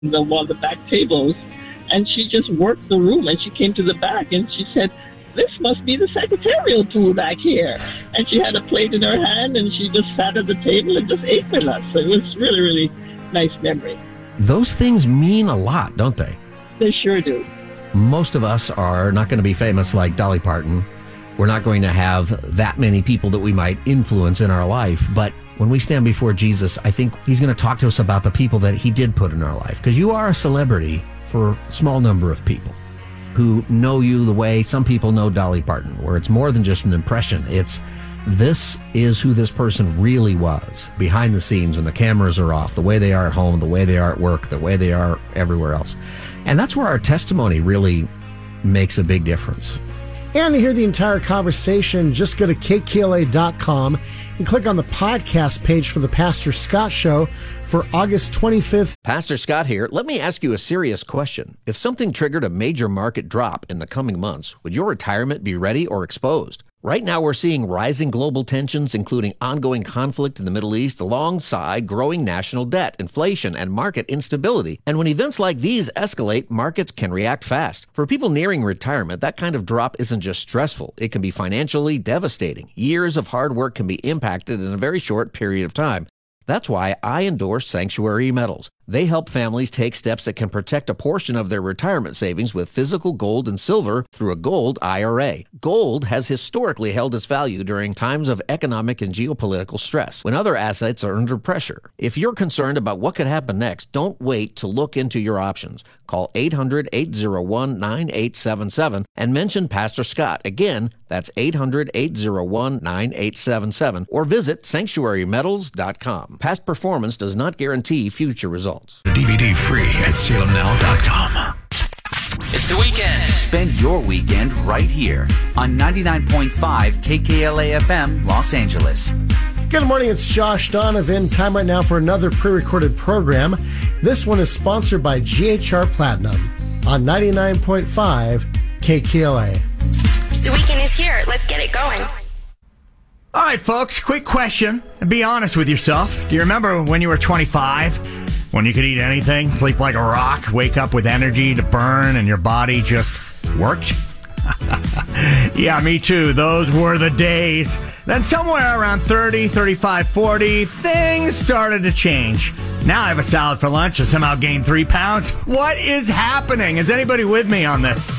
one of the back tables, and she just worked the room, and she came to the back, and she said, "This must be the secretarial pool back here." And she had a plate in her hand, and she just sat at the table and just ate with us. So it was really, really nice memory. Those things mean a lot, don't they? They sure do. Most of us are not going to be famous like Dolly Parton. We're not going to have that many people that we might influence in our life. But when we stand before Jesus, I think he's going to talk to us about the people that he did put in our life. Because you are a celebrity for a small number of people who know you the way some people know Dolly Parton, where it's more than just an impression. This is who this person really was behind the scenes when the cameras are off, the way they are at home, the way they are at work, the way they are everywhere else. And that's where our testimony really makes a big difference. And to hear the entire conversation, just go to kkla.com and click on the podcast page for the Pastor Scott Show for August 25th. Pastor Scott here. Let me ask you a serious question. If something triggered a major market drop in the coming months, would your retirement be ready or exposed? Right now, we're seeing rising global tensions, including ongoing conflict in the Middle East, alongside growing national debt, inflation, and market instability. And when events like these escalate, markets can react fast. For people nearing retirement, that kind of drop isn't just stressful. It can be financially devastating. Years of hard work can be impacted in a very short period of time. That's why I endorse Sanctuary Metals. They help families take steps that can protect a portion of their retirement savings with physical gold and silver through a gold IRA. Gold has historically held its value during times of economic and geopolitical stress, when other assets are under pressure. If you're concerned about what could happen next, don't wait to look into your options. Call 800-801-9877 and mention Pastor Scott. Again, that's 800-801-9877 or visit sanctuarymetals.com. Past performance does not guarantee future results. DVD free at salemnow.com. It's the weekend. Spend your weekend right here on 99.5 KKLA FM, Los Angeles. Good morning, it's Josh Donovan. Time right now for another pre-recorded program. This one is sponsored by GHR Platinum on 99.5 KKLA. The weekend is here. Let's get it going. All right, folks, quick question. Be honest with yourself. Do you remember when you were 25? When you could eat anything, sleep like a rock, wake up with energy to burn, and your body just worked? Yeah, me too. Those were the days. Then somewhere around 30, 35, 40, things started to change. Now I have a salad for lunch and somehow gained 3 pounds. What is happening? Is anybody with me on this?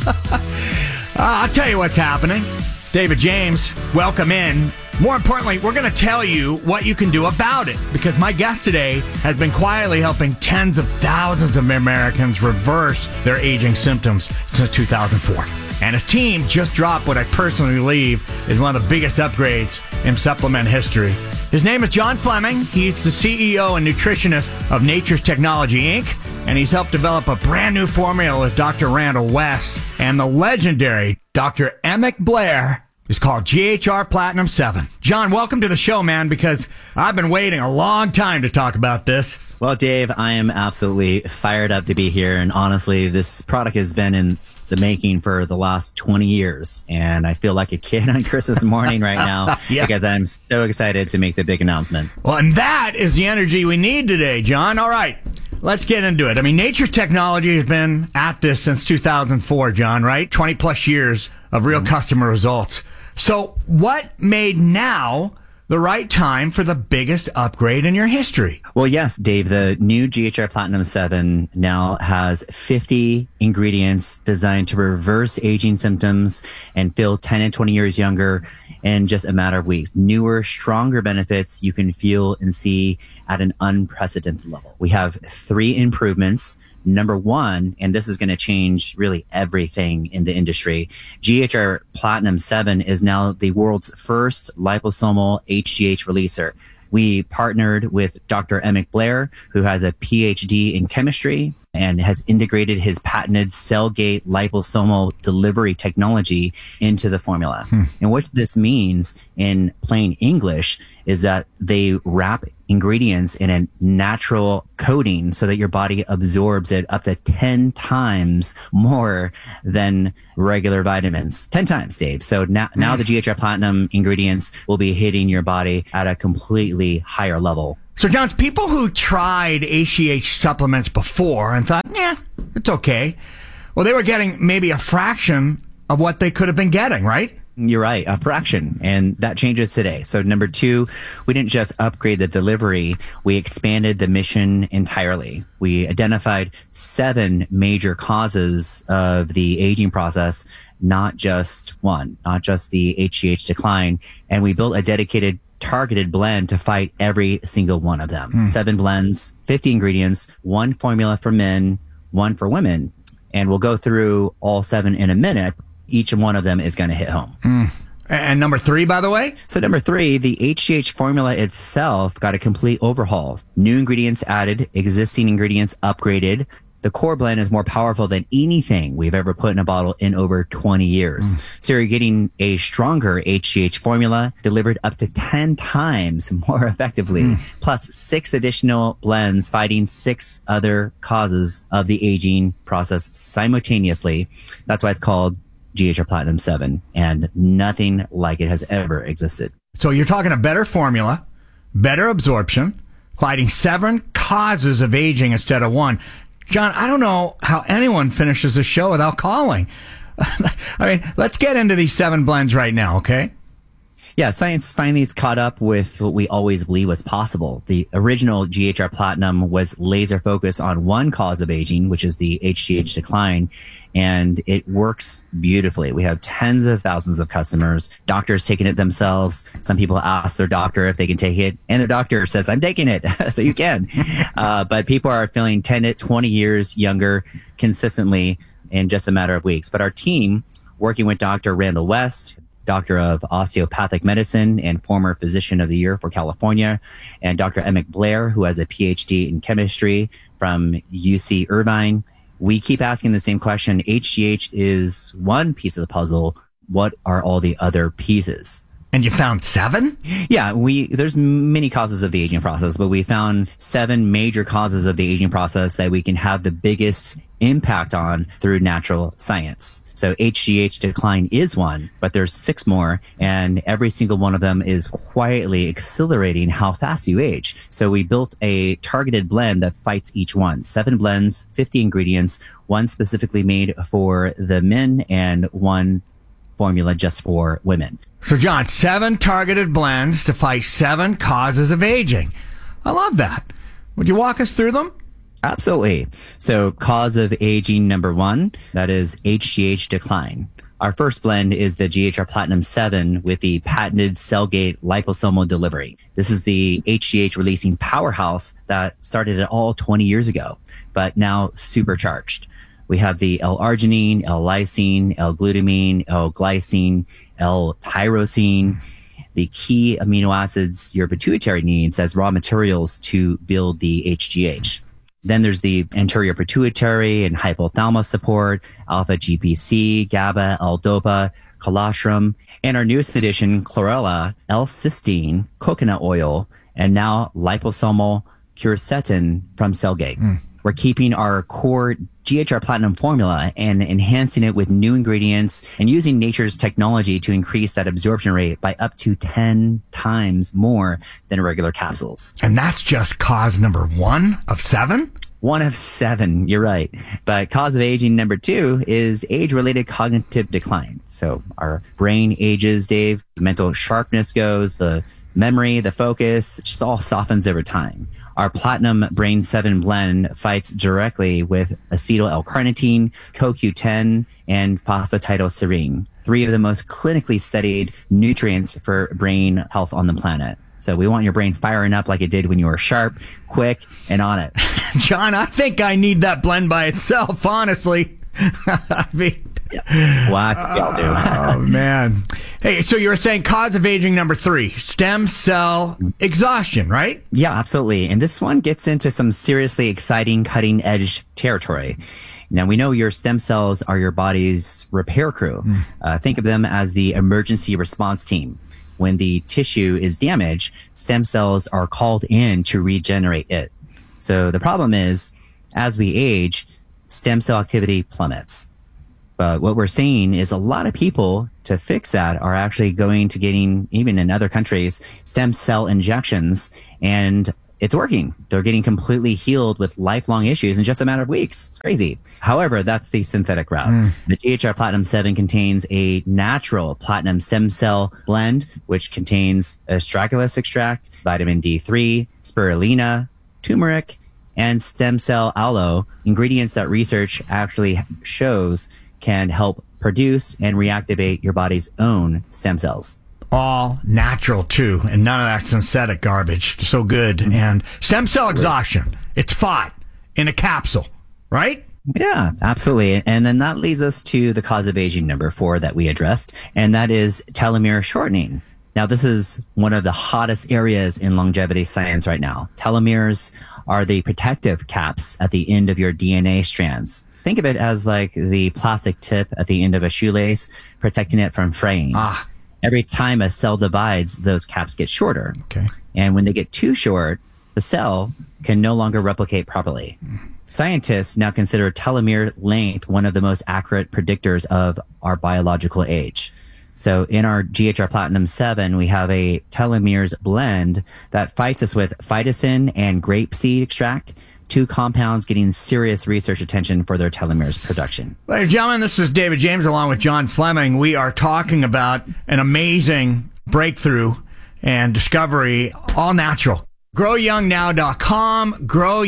I'll tell you what's happening. David James, welcome in. More importantly, we're going to tell you what you can do about it, because my guest today has been quietly helping tens of thousands of Americans reverse their aging symptoms since 2004. And his team just dropped what I personally believe is one of the biggest upgrades in supplement history. His name is John Fleming. He's the CEO and nutritionist of Nature's Technology, Inc., and he's helped develop a brand new formula with Dr. Randall West and the legendary Dr. Emick Blair. It's called GHR Platinum 7. John, welcome to the show, man, because I've been waiting a long time to talk about this. Well, Dave, I am absolutely fired up to be here. And honestly, this product has been in the making for the last 20 years. And I feel like a kid on Christmas morning right now because I'm so excited to make the big announcement. Well, and that is the energy we need today, John. All right, let's get into it. I mean, Nature's Technology has been at this since 2004, John, right? 20 plus years of real customer results. So what made now the right time for the biggest upgrade in your history? Well, yes, Dave, the new GHR Platinum 7 now has 50 ingredients designed to reverse aging symptoms and feel 10 and 20 years younger in just a matter of weeks. Newer, stronger benefits you can feel and see at an unprecedented level. We have 3 improvements. Number 1, and this is going to change really everything in the industry, GHR Platinum 7 is now the world's first liposomal HGH releaser. We partnered with Dr. Emick Blair, who has a PhD in chemistry and has integrated his patented cell-gate liposomal delivery technology into the formula. And what this means in plain English is that they wrap ingredients in a natural coating so that your body absorbs it up to 10 times more than regular vitamins. 10 times, Dave. So now the GHR Platinum ingredients will be hitting your body at a completely higher level. So, John, people who tried HGH supplements before and thought, yeah, it's okay. Well, they were getting maybe a fraction of what they could have been getting, right? You're right, a fraction. And that changes today. So number 2, we didn't just upgrade the delivery, we expanded the mission entirely. We identified 7 major causes of the aging process, not just one, not just the HGH decline. And we built a dedicated targeted blend to fight every single one of them. 7 blends, 50 ingredients, 1 formula for men, 1 for women. And we'll go through all 7 in a minute. Each one of them is going to hit home. And number 3, by the way? So number 3, the HGH formula itself got a complete overhaul. New ingredients added, existing ingredients upgraded. The core blend is more powerful than anything we've ever put in a bottle in over 20 years. So you're getting a stronger HGH formula delivered up to 10 times more effectively, plus 6 additional blends fighting 6 other causes of the aging process simultaneously. That's why it's called GHR Platinum 7, and nothing like it has ever existed. So you're talking a better formula, better absorption, fighting 7 causes of aging instead of 1. John, I don't know how anyone finishes a show without calling. I mean, let's get into these 7 blends right now, okay? Yeah, science finally has caught up with what we always believed was possible. The original GHR Platinum was laser focused on one cause of aging, which is the HGH decline, and it works beautifully. We have tens of thousands of customers, doctors taking it themselves. Some people ask their doctor if they can take it, and their doctor says, I'm taking it, so you can. But people are feeling 10 to 20 years younger consistently in just a matter of weeks. But our team, working with Dr. Randall West, Doctor of Osteopathic Medicine and former Physician of the Year for California, and Dr. Emmett Blair, who has a PhD in chemistry from UC Irvine. We keep asking the same question. HGH is one piece of the puzzle. What are all the other pieces? And you found 7? Yeah, there's many causes of the aging process, but we found 7 major causes of the aging process that we can have the biggest impact on through natural science. So HGH decline is one, but there's 6 more, and every single one of them is quietly accelerating how fast you age. So we built a targeted blend that fights each one. 7 blends, 50 ingredients, 1 specifically made for the men and 1 formula just for women. So, John, 7 targeted blends to fight 7 causes of aging. I love that. Would you walk us through them? Absolutely. So, cause of aging number 1, that is HGH decline. Our first blend is the GHR Platinum 7 with the patented cell-gate liposomal delivery. This is the HGH releasing powerhouse that started it all 20 years ago, but now supercharged. We have the L-arginine, L-lysine, L-glutamine, L-glycine, L-tyrosine, the key amino acids your pituitary needs as raw materials to build the HGH. Then there's the anterior pituitary and hypothalamus support, alpha GPC, GABA, L-dopa, colostrum, and our newest addition, chlorella, L-cysteine, coconut oil, and now liposomal quercetin from Cellgate. We're keeping our core GHR Platinum formula and enhancing it with new ingredients and using nature's technology to increase that absorption rate by up to 10 times more than regular capsules. And that's just cause number 1 of 7? 1 of 7, you're right. But cause of aging number 2 is age-related cognitive decline. So our brain ages, Dave, mental sharpness goes, the memory, the focus, it just all softens over time. Our Platinum Brain 7 blend fights directly with acetyl L-carnitine, CoQ10, and phosphatidylserine, 3 of the most clinically studied nutrients for brain health on the planet. So we want your brain firing up like it did when you were sharp, quick, and on it. John, I think I need that blend by itself, honestly. I mean... What y'all do? Oh, man. Hey, so you were saying cause of aging number 3, stem cell exhaustion, right? Yeah, absolutely. And this one gets into some seriously exciting cutting edge territory. Now, we know your stem cells are your body's repair crew. Think of them as the emergency response team. when the tissue is damaged, stem cells are called in to regenerate it. So the problem is, as we age, stem cell activity plummets. But what we're seeing is a lot of people, to fix that, are actually going to getting, even in other countries, stem cell injections, and it's working. They're getting completely healed with lifelong issues in just a matter of weeks. It's crazy. However, that's the synthetic route. The GHR Platinum 7 contains a natural platinum stem cell blend, which contains astragalus extract, vitamin D3, spirulina, turmeric, and stem cell aloe, ingredients that research actually shows can help produce and reactivate your body's own stem cells. All natural, too, and none of that synthetic garbage. So good. And stem cell exhaustion, it's fought in a capsule, right? Yeah, absolutely. And then that leads us to the cause of aging number 4 that we addressed, and that is telomere shortening. Now, this is one of the hottest areas in longevity science right now. Telomeres are the protective caps at the end of your DNA strands. Think of it as like the plastic tip at the end of a shoelace, protecting it from fraying. Every time a cell divides, those caps get shorter. Okay. And when they get too short, the cell can no longer replicate properly. Scientists now consider telomere length one of the most accurate predictors of our biological age. So in our GHR Platinum 7, we have a telomeres blend that fights us with phytosine and grapeseed extract, 2 compounds getting serious research attention for their telomeres production. Ladies and gentlemen, this is David James along with John Fleming. We are talking about an amazing breakthrough and discovery, all natural. GrowYoungNow.com,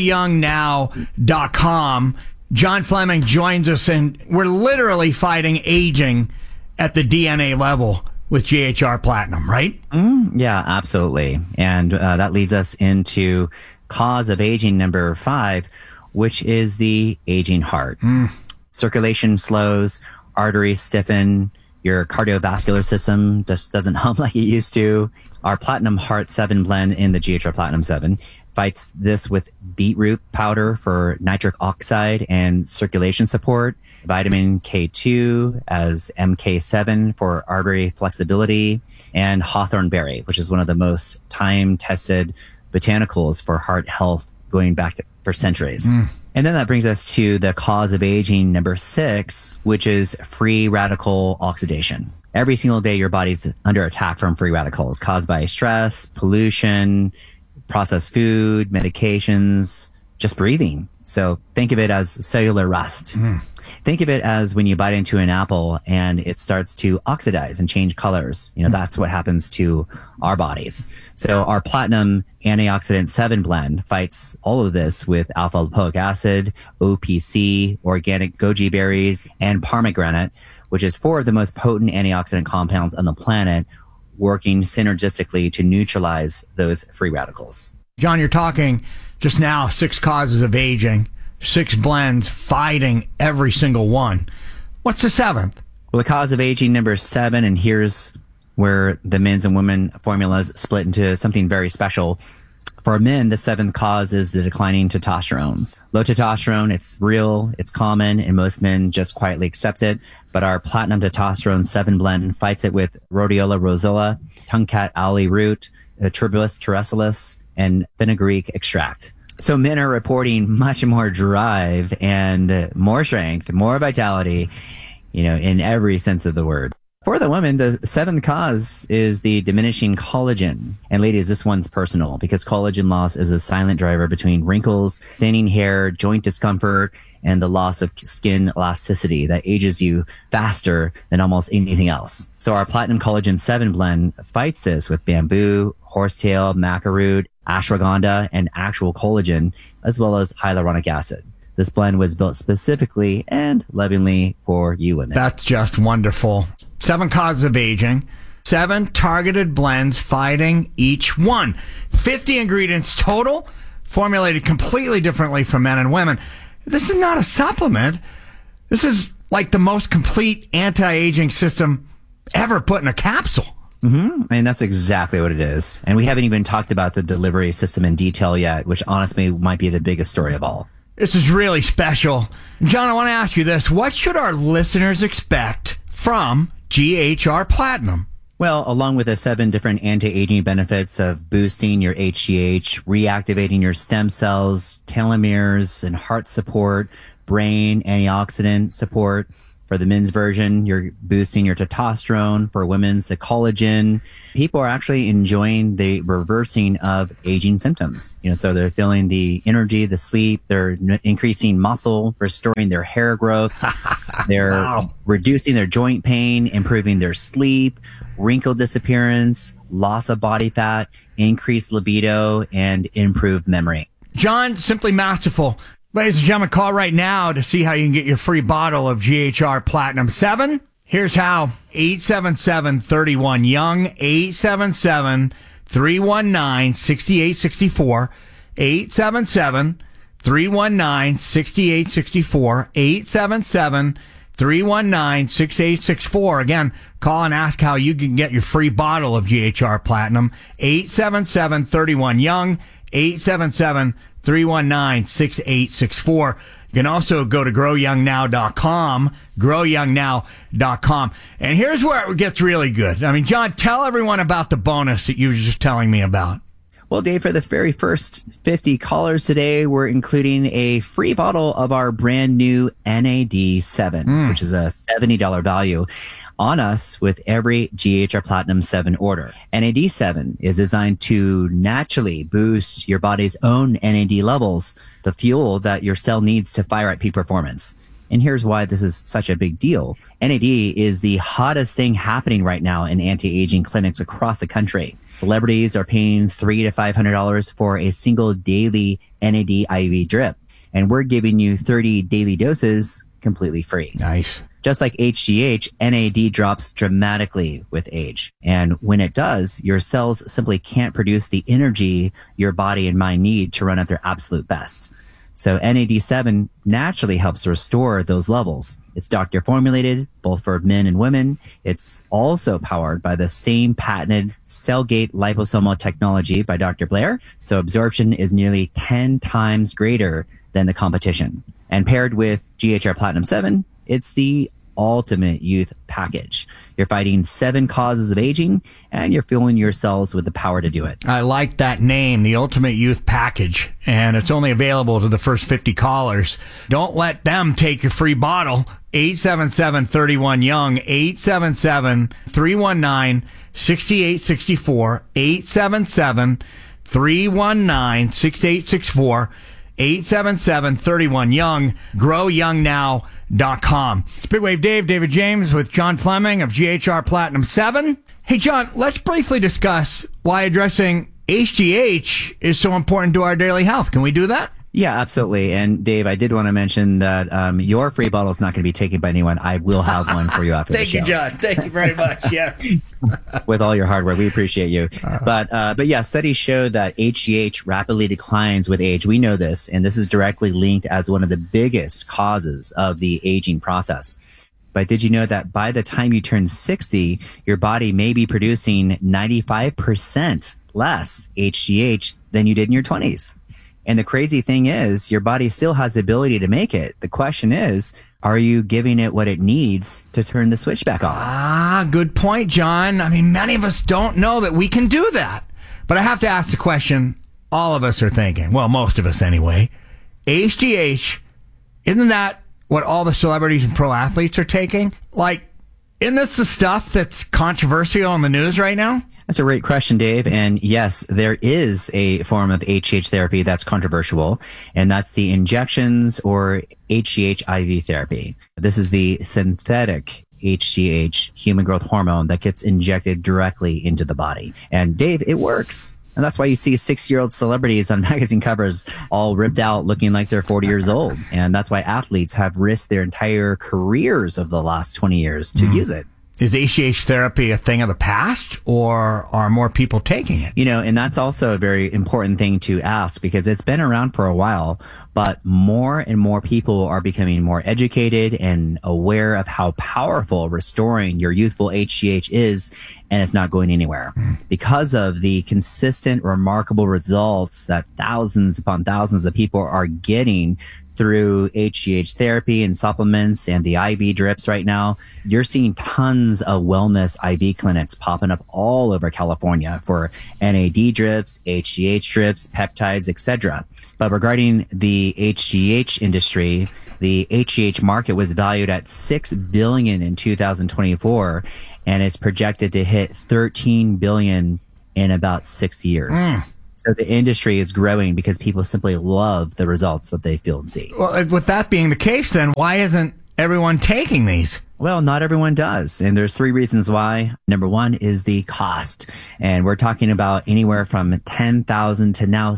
GrowYoungNow.com. John Fleming joins us, and we're literally fighting aging at the DNA level with GHR Platinum, right? Yeah, absolutely. And that leads us into cause of aging number 5, which is the aging heart. Circulation slows, arteries stiffen, your cardiovascular system just doesn't hum like it used to. Our Platinum Heart 7 blend in the GHR Platinum 7 fights this with beetroot powder for nitric oxide and circulation support, vitamin K2 as MK7 for artery flexibility, and hawthorn berry, which is one of the most time-tested botanicals for heart health going back for centuries. And then that brings us to the cause of aging number 6, which is free radical oxidation. Every single day, your body's under attack from free radicals caused by stress, pollution, processed food, medications, just breathing. So think of it as cellular rust. Think of it as when you bite into an apple and it starts to oxidize and change colors. You know, that's what happens to our bodies. So our Platinum Antioxidant 7 blend fights all of this with alpha lipoic acid, OPC, organic goji berries, and pomegranate, which is 4 of the most potent antioxidant compounds on the planet, working synergistically to neutralize those free radicals. John, you're talking just now 6 causes of aging, 6 blends fighting every single one. What's the 7th? Well, the cause of aging number 7, and here's where the men's and women formulas split into something very special. For men, the 7th cause is the declining testosterone. Low testosterone, it's real, it's common, and most men just quietly accept it. But our Platinum Testosterone 7 blend fights it with Rhodiola rosola, Tungcat aloe root, Tuberculous terrestilis, and fenugreek extract. So men are reporting much more drive and more strength, more vitality, in every sense of the word. For the women, the 7th cause is the diminishing collagen. And ladies, this one's personal because collagen loss is a silent driver between wrinkles, thinning hair, joint discomfort, and the loss of skin elasticity that ages you faster than almost anything else. So our Platinum Collagen 7 blend fights this with bamboo, horsetail, maca root, ashwagandha, and actual collagen, as well as hyaluronic acid. This blend was built specifically and lovingly for you women. That's just wonderful. 7 causes of aging, 7 targeted blends fighting each one. 50 ingredients total, formulated completely differently for men and women. This is not a supplement. This is like the most complete anti-aging system ever put in a capsule. And that's exactly what it is. And we haven't even talked about the delivery system in detail yet, which honestly might be the biggest story of all. This is really special. John, I want to ask you this. What should our listeners expect from GHR Platinum? Well, along with the 7 different anti-aging benefits of boosting your HGH, reactivating your stem cells, telomeres, and heart support, brain antioxidant support. For the men's version, you're boosting your testosterone. For women's, the collagen. People are actually enjoying the reversing of aging symptoms. So they're feeling the energy, the sleep. They're increasing muscle, restoring their hair growth. They're reducing their joint pain, improving their sleep, wrinkle disappearance, loss of body fat, increased libido, and improved memory. John, simply masterful. Ladies and gentlemen, call right now to see how you can get your free bottle of GHR Platinum 7. Here's how. 877-31-YOUNG, 877-319-6864, 877-319-6864, 877-319-6864. Again, call and ask how you can get your free bottle of GHR Platinum, 877-31-YOUNG, 877-319-6864. You can also go to growyoungnow.com, growyoungnow.com. And here's where it gets really good. I mean, John, tell everyone about the bonus that you were just telling me about. Well, Dave, for the very first 50 callers today, we're including a free bottle of our brand new NAD7, which is a $70 value on us with every GHR Platinum 7 order. NAD7 is designed to naturally boost your body's own NAD levels, the fuel that your cell needs to fire at peak performance. And here's why this is such a big deal. NAD is the hottest thing happening right now in anti-aging clinics across the country. Celebrities are paying $300 to $500 for a single daily NAD IV drip. And we're giving you 30 daily doses completely free. Nice. Just like HGH, NAD drops dramatically with age. And when it does, your cells simply can't produce the energy your body and mind need to run at their absolute best. So NAD7 naturally helps restore those levels. It's doctor formulated, both for men and women. It's also powered by the same patented cell-gate liposomal technology by Dr. Blair. So absorption is nearly 10 times greater than the competition. And paired with GHR Platinum 7, it's the ultimate youth package. You're fighting 7 causes of aging, and you're fueling your cells with the power to do it. I like that name, the Ultimate Youth Package, and it's only available to the first 50 callers. Don't let them take your free bottle. 877-31-YOUNG, 877-319-6864, 877-319-6864, 877-31-YOUNG, growyoungnow.com. It's Big Wave Dave, David James with John Fleming of GHR Platinum 7. Hey, John, let's briefly discuss why addressing HGH is so important to our daily health. Can we do that? Yeah, absolutely. And Dave, I did want to mention that your free bottle is not going to be taken by anyone. I will have one for you after the show. Thank you, John. Thank you very much. Yeah. With all your hard work, we appreciate you. But yeah, studies show that HGH rapidly declines with age. We know this, and this is directly linked as one of the biggest causes of the aging process. But did you know that by the time you turn 60, your body may be producing 95% less HGH than you did in your 20s? And the crazy thing is, your body still has the ability to make it. The question is, are you giving it what it needs to turn the switch back on? Good point, John. I mean, many of us don't know that we can do that. But I have to ask the question all of us are thinking, well, most of us anyway. HGH, isn't that what all the celebrities and pro athletes are taking? Like, isn't this the stuff that's controversial in the news right now? That's a great question, Dave. And yes, there is a form of HGH therapy that's controversial, and that's the injections or HGH IV therapy. This is the synthetic HGH, human growth hormone, that gets injected directly into the body. And Dave, it works. And that's why you see 60-year-old celebrities on magazine covers all ripped out looking like they're 40 years old. And that's why athletes have risked their entire careers of the last 20 years to use it. Is HGH therapy a thing of the past, or are more people taking it? You know, and that's also a very important thing to ask, because it's been around for a while, but more and more people are becoming more educated and aware of how powerful restoring your youthful HGH is, and it's not going anywhere. Because of the consistent, remarkable results that thousands upon thousands of people are getting through HGH therapy and supplements and the IV drips right now, you're seeing tons of wellness IV clinics popping up all over California for NAD drips, HGH drips, peptides, etc. But regarding the HGH industry, the HGH market was valued at $6 billion in 2024 and is projected to hit $13 billion in about 6 years. So the industry is growing because people simply love the results that they feel and see. Well, with that being the case, then why isn't everyone taking these? Well, not everyone does. And there's 3 reasons why. Number 1 is the cost. And we're talking about anywhere from $10,000 to now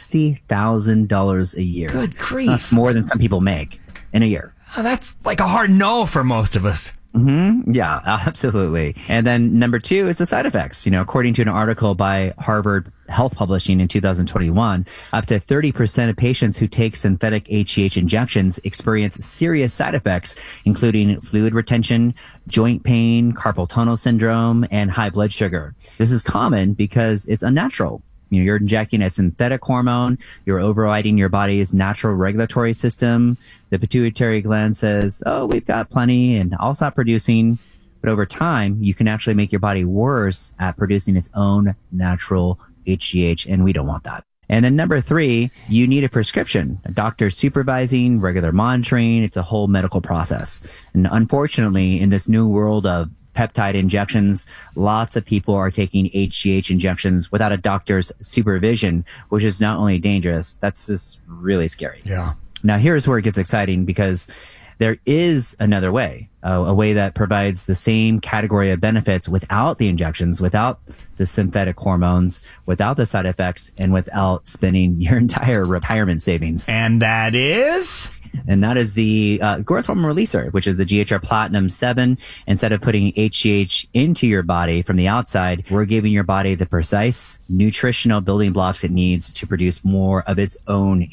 $60,000 a year. Good grief. That's more than some people make in a year. That's like a hard no for most of us. Yeah, absolutely. And then number 2 is the side effects. According to an article by Harvard Health Publishing in 2021, up to 30% of patients who take synthetic HGH injections experience serious side effects, including fluid retention, joint pain, carpal tunnel syndrome, and high blood sugar. This is common because it's unnatural. You're injecting a synthetic hormone. You're overriding your body's natural regulatory system. The pituitary gland says, oh, we've got plenty and I'll stop producing. But over time, you can actually make your body worse at producing its own natural HGH, and we don't want that. And then number 3, you need a prescription, a doctor supervising, regular monitoring. It's a whole medical process. And unfortunately, in this new world of peptide injections, lots of people are taking HGH injections without a doctor's supervision, which is not only dangerous, that's just really scary. Yeah. Now, here's where it gets exciting, because there is another way, a way that provides the same category of benefits without the injections, without the synthetic hormones, without the side effects, and without spending your entire retirement savings. And that is? And that is the growth hormone releaser, which is the GHR Platinum 7. Instead of putting HGH into your body from the outside, we're giving your body the precise nutritional building blocks it needs to produce more of its own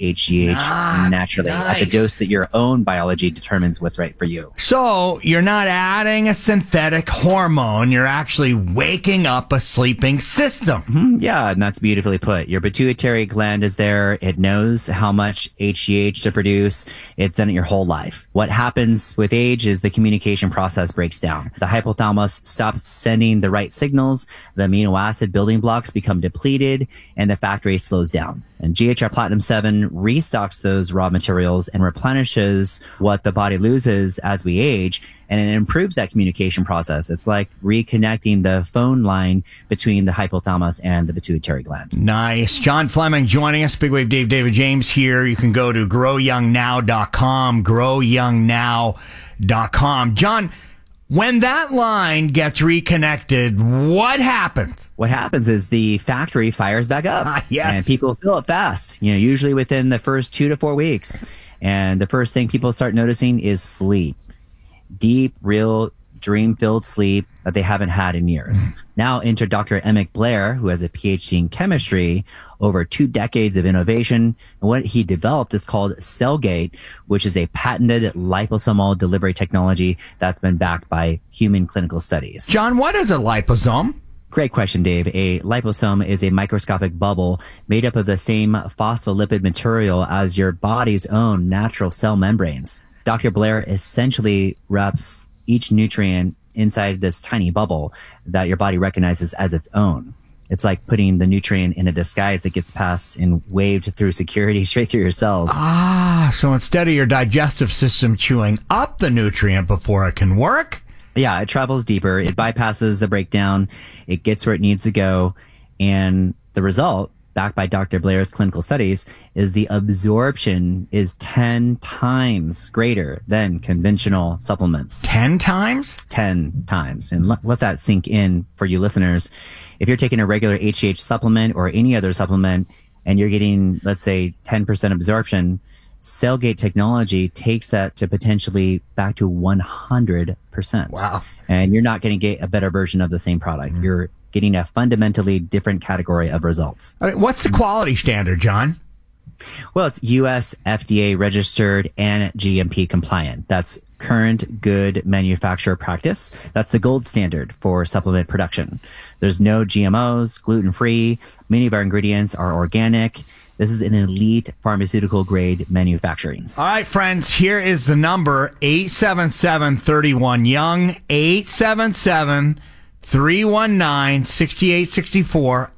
HGH naturally at the dose that your own biology determines what's right for you. So you're not adding a synthetic hormone. You're actually waking up a sleeping system. Yeah, and that's beautifully put. Your pituitary gland is there. It knows how much HGH to produce. It's done it your whole life. What happens with age is the communication process breaks down. The hypothalamus stops sending the right signals, the amino acid building blocks become depleted, and the factory slows down. And GHR Platinum 7 restocks those raw materials and replenishes what the body loses as we age, and it improves that communication process. It's like reconnecting the phone line between the hypothalamus and the pituitary gland. Nice. John Fleming joining us. Big Wave David James here. You can go to growyoungnow.com, growyoungnow.com. John, when that line gets reconnected, what happens? What happens is the factory fires back up. Yes. And people fill it fast, usually within the first 2 to 4 weeks. And the first thing people start noticing is sleep. Deep, real, dream-filled sleep that they haven't had in years. Now enter Dr. Emmett Blair, who has a PhD in chemistry, over 2 decades of innovation. And what he developed is called Cellgate, which is a patented liposomal delivery technology that's been backed by human clinical studies. John, what is a liposome? Great question, Dave. A liposome is a microscopic bubble made up of the same phospholipid material as your body's own natural cell membranes. Dr. Blair essentially wraps each nutrient inside this tiny bubble that your body recognizes as its own. It's like putting the nutrient in a disguise that gets passed and waved through security straight through your cells. So instead of your digestive system chewing up the nutrient before it can work? Yeah, it travels deeper. It bypasses the breakdown. It gets where it needs to go. And the result, backed by Dr. Blair's clinical studies, is the absorption is 10 times greater than conventional supplements. 10 times? 10 times. And let that sink in for you listeners. If you're taking a regular HGH supplement or any other supplement and you're getting, let's say, 10% absorption, Cellgate technology takes that to potentially back to 100%. Wow. And you're not going to get a better version of the same product. You're getting a fundamentally different category of results. I mean, what's the quality standard, John? Well, it's US FDA registered and GMP compliant. That's current good manufacturer practice. That's the gold standard for supplement production. There's no GMOs, gluten-free. Many of our ingredients are organic. This is an elite pharmaceutical grade manufacturing. All right, friends, here is the number, 877-31-YOUNG, 877-319-6864,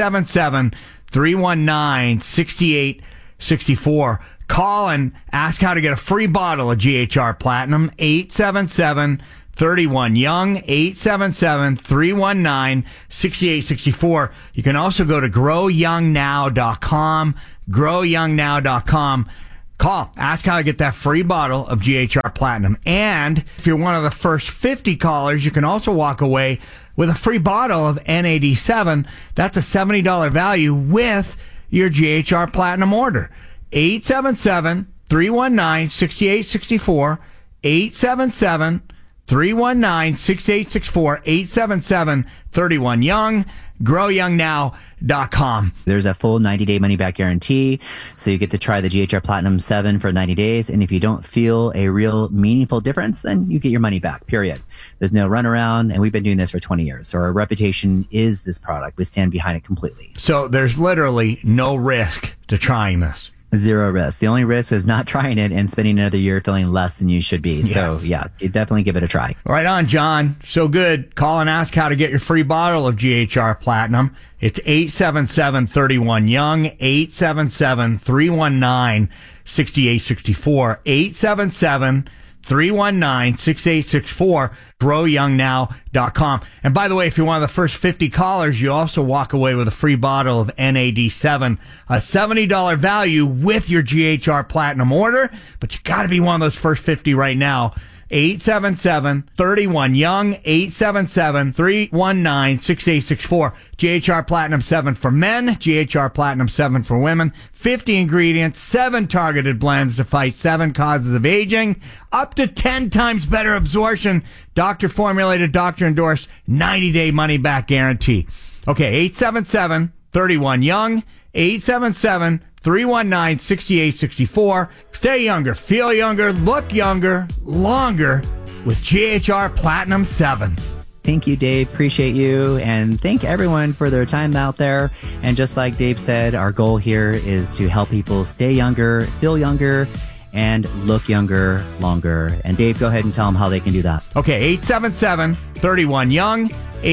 877-319-6864. Call and ask how to get a free bottle of GHR Platinum, 877-31-YOUNG, 877-319-6864. You can also go to growyoungnow.com, growyoungnow.com. Call, ask how to get that free bottle of GHR Platinum. And if you're one of the first 50 callers, you can also walk away with a free bottle of NAD7. That's a $70 value with your GHR Platinum order. 877-319-6864, 877-319-6864, 877-31-YOUNG, growyoungnow.com. There's a full 90-day money-back guarantee, so you get to try the GHR Platinum 7 for 90 days, and if you don't feel a real meaningful difference, then you get your money back, period. There's no runaround, and we've been doing this for 20 years, so our reputation is this product. We stand behind it completely. So there's literally no risk to trying this. Zero risk. The only risk is not trying it and spending another year feeling less than you should be. Yes. So, yeah, definitely give it a try. Right on, John. So good. Call and ask how to get your free bottle of GHR Platinum. It's 877-31-YOUNG, 877-319-6864, 877-319-6864, growyoungnow.com. And by the way, if you're one of the first 50 callers, you also walk away with a free bottle of NAD7, a $70 value with your GHR Platinum order, but you got to be one of those first 50 right now. 877-31-YOUNG, 877-319-6864. GHR Platinum 7 for men, GHR Platinum 7 for women. 50 ingredients, 7 targeted blends to fight 7 causes of aging. Up to 10 times better absorption. Doctor formulated, doctor endorsed, 90-day money-back guarantee. Okay, 877-31-YOUNG, 877-319-6864. Stay younger, feel younger, look younger, longer with GHR Platinum 7. Thank you, Dave. Appreciate you. And thank everyone for their time out there. And just like Dave said, our goal here is to help people stay younger, feel younger, and look younger longer. And Dave, go ahead and tell them how they can do that. Okay, 877-31-YOUNG,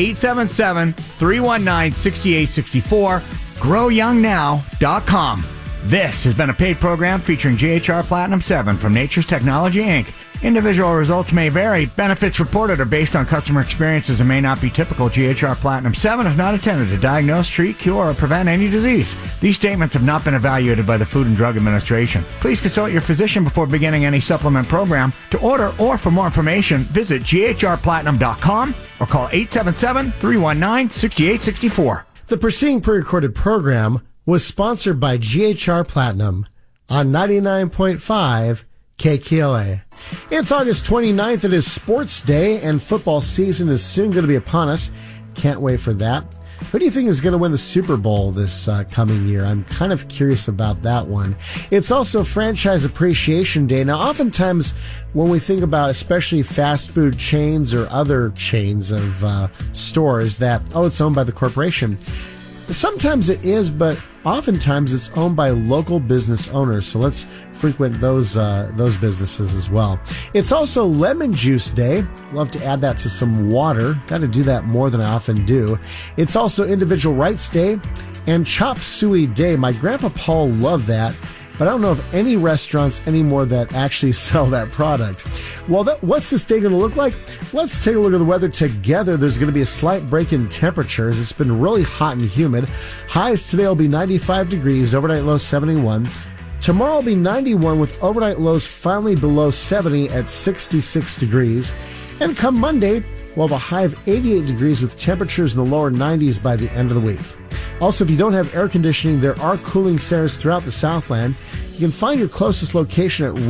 877-319-6864, growyoungnow.com. This has been a paid program featuring GHR Platinum 7 from Nature's Technology, Inc. Individual results may vary. Benefits reported are based on customer experiences and may not be typical. GHR Platinum 7 is not intended to diagnose, treat, cure, or prevent any disease. These statements have not been evaluated by the Food and Drug Administration. Please consult your physician before beginning any supplement program. To order or for more information, visit ghrplatinum.com or call 877-319-6864. The preceding pre-recorded program was sponsored by GHR Platinum on 99.5 KKLA. It's August 29th. It is Sports Day, and football season is soon going to be upon us. Can't wait for that. Who do you think is going to win the Super Bowl this coming year? I'm kind of curious about that one. It's also Franchise Appreciation Day. Now, oftentimes when we think about especially fast food chains or other chains of stores that, it's owned by the corporation. Sometimes it is, but oftentimes it's owned by local business owners. So let's frequent those businesses as well. It's also Lemon Juice Day. Love to add that to some water. Got to do that more than I often do. It's also Individual Rights Day and Chop Suey Day. My grandpa Paul loved that, but I don't know of any restaurants anymore that actually sell that product. Well, what's this day going to look like? Let's take a look at the weather together. There's going to be a slight break in temperatures. It's been really hot and humid. Highs today will be 95 degrees, overnight low 71. Tomorrow will be 91 with overnight lows finally below 70 at 66 degrees. And come Monday, we'll have a high of 88 degrees with temperatures in the lower 90s by the end of the week. Also, if you don't have air conditioning, there are cooling centers throughout the Southland. You can find your closest location at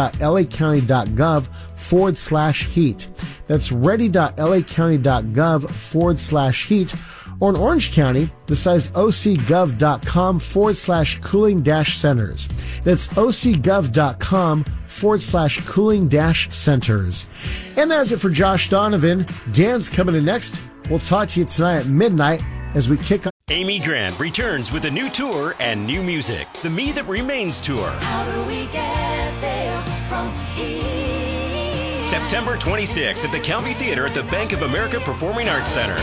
ready.lacounty.gov/heat. That's ready.lacounty.gov/heat. Or in Orange County, the site is ocgov.com/cooling-centers. That's ocgov.com/cooling-centers. And that's it for Josh Donovan. Dan's coming in next. We'll talk to you tonight at midnight as we kick off Amy Grant returns with a new tour and new music. The Me That Remains Tour. How do we get there from here? September 26th at the County Theater at the Bank of America Performing Arts Center.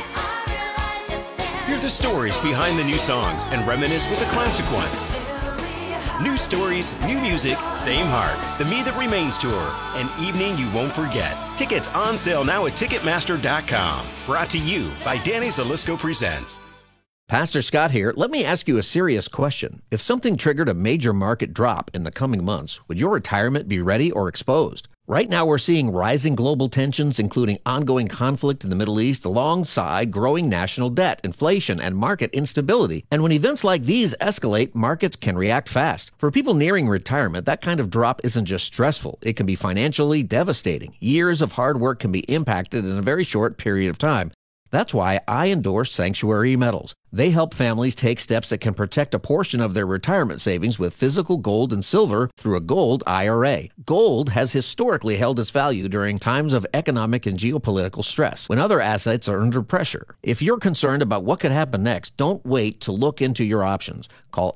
Hear the stories behind the new songs and reminisce with the classic ones. New stories, new music, same heart. The Me That Remains Tour. An evening you won't forget. Tickets on sale now at Ticketmaster.com. Brought to you by Danny Zalisco Presents. Pastor Scott here. Let me ask you a serious question. If something triggered a major market drop in the coming months, would your retirement be ready or exposed? Right now, we're seeing rising global tensions, including ongoing conflict in the Middle East, alongside growing national debt, inflation, and market instability. And when events like these escalate, markets can react fast. For people nearing retirement, that kind of drop isn't just stressful. It can be financially devastating. Years of hard work can be impacted in a very short period of time. That's why I endorse Sanctuary Metals. They help families take steps that can protect a portion of their retirement savings with physical gold and silver through a gold IRA. Gold has historically held its value during times of economic and geopolitical stress, when other assets are under pressure. If you're concerned about what could happen next, don't wait to look into your options. Call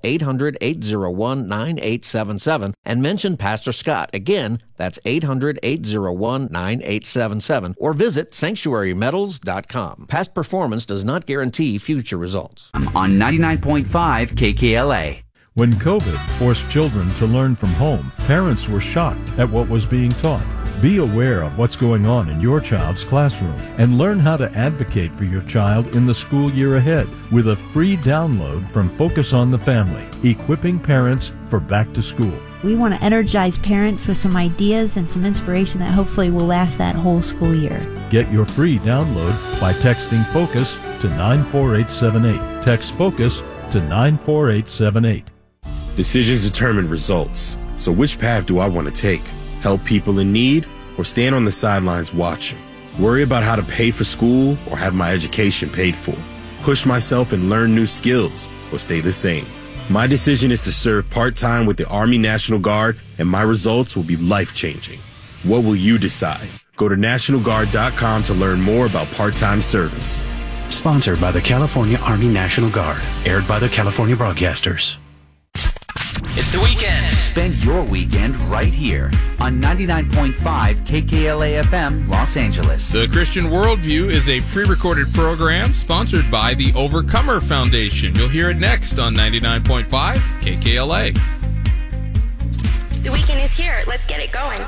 800-801-9877 and mention Pastor Scott. Again, that's 800-801-9877, or visit sanctuarymetals.com. Past performance does not guarantee future results. On 99.5 KKLA. When COVID forced children to learn from home, parents were shocked at what was being taught. Be aware of what's going on in your child's classroom and learn how to advocate for your child in the school year ahead with a free download from Focus on the Family, equipping parents for back to school. We want to energize parents with some ideas and some inspiration that hopefully will last that whole school year. Get your free download by texting FOCUS to 94878. Text FOCUS to 94878. Decisions determine results. So which path do I want to take? Help people in need or stand on the sidelines watching? Worry about how to pay for school or have my education paid for? Push myself and learn new skills or stay the same? My decision is to serve part-time with the Army National Guard, and my results will be life-changing. What will you decide? Go to NationalGuard.com to learn more about part-time service. Sponsored by the California Army National Guard. Aired by the California Broadcasters. It's the weekend. Spend your weekend right here on 99.5 KKLA FM, Los Angeles. The Christian Worldview is a pre-recorded program sponsored by the Overcomer Foundation. You'll hear it next on 99.5 KKLA. The weekend is here. Let's get it going.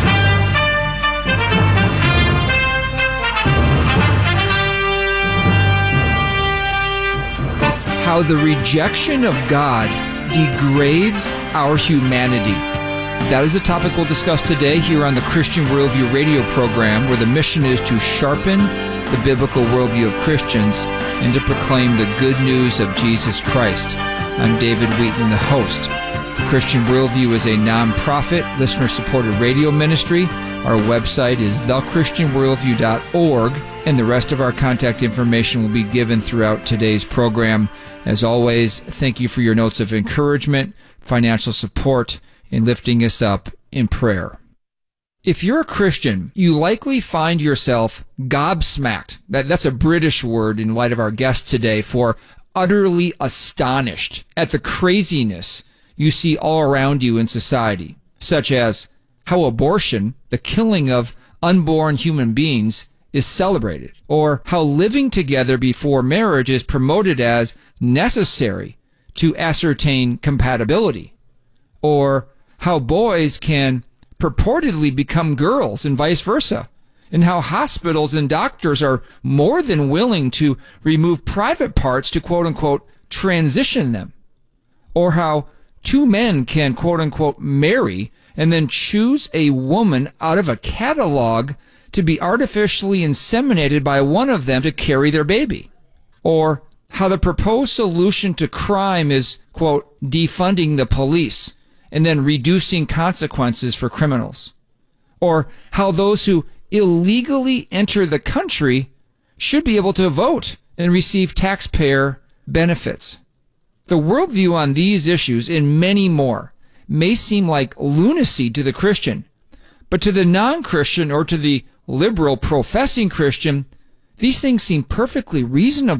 How the rejection of God degrades our humanity. That is the topic we'll discuss today here on the Christian Worldview radio program, where the mission is to sharpen the biblical worldview of Christians and to proclaim the good news of Jesus Christ. I'm David Wheaton, the host. The Christian Worldview is a non-profit, listener-supported radio ministry. Our website is thechristianworldview.org, and the rest of our contact information will be given throughout today's program. As always, thank you for your notes of encouragement, financial support, and lifting us up in prayer. If you're a Christian, you likely find yourself gobsmacked. That's a British word in light of our guest today for utterly astonished at the craziness you see all around you in society, such as how abortion, the killing of unborn human beings, is celebrated, or how living together before marriage is promoted as necessary to ascertain compatibility, or how boys can purportedly become girls and vice versa, and how hospitals and doctors are more than willing to remove private parts to quote-unquote transition them, or how two men can quote-unquote marry and then choose a woman out of a catalog to be artificially inseminated by one of them to carry their baby, or how the proposed solution to crime is, quote, defunding the police and then reducing consequences for criminals, or how those who illegally enter the country should be able to vote and receive taxpayer benefits. The worldview on these issues and many more may seem like lunacy to the Christian, but to the non-Christian or to the liberal professing Christian, these things seem perfectly reasonable